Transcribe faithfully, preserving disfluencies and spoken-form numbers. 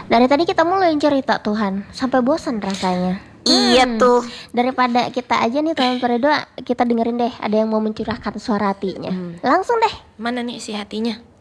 Dari tadi kita mulu yang cerita Tuhan, sampai bosan rasanya. Iya Hmm, tuh. Daripada kita aja nih teman Perindo, kita dengerin deh ada yang mau mencurahkan suara hatinya. Hmm. Langsung deh. Mana nih si hatinya?